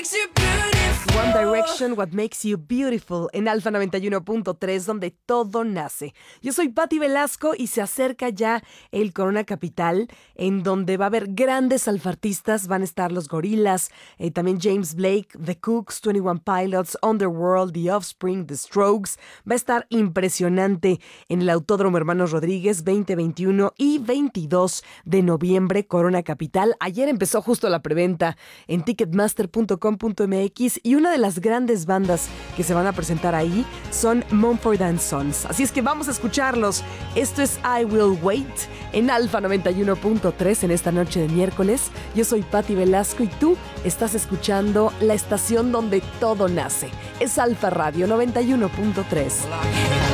One Direction, What Makes You Beautiful, en Alfa 91.3, donde todo nace. Yo soy Patti Velasco y se acerca ya el Corona Capital, en donde va a haber grandes alfartistas. Van a estar los Gorillaz, también James Blake, The Cooks, 21 Pilots, Underworld, The Offspring, The Strokes. Va a estar impresionante en el Autódromo Hermanos Rodríguez, 20, 21 y 22 de noviembre, Corona Capital. Ayer empezó justo la preventa en ticketmaster.com.mx y una de las grandes bandas que se van a presentar ahí son Mumford & Sons. Así es que vamos a escucharlos. Esto es I Will Wait en Alfa 91.3 en esta noche de miércoles. Yo soy Patti Velasco y tú estás escuchando la estación donde todo nace. Es Alfa Radio 91.3.